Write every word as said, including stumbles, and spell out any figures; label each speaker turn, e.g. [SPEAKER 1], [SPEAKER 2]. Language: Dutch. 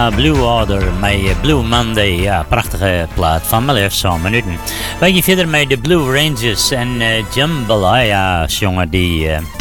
[SPEAKER 1] Blue Order met Blue Monday. Ja, prachtige plaat van maar liefst zo'n minuten. Wij gaan verder met de Blue Rangers en uh, Jambalaya jongen die... Uh,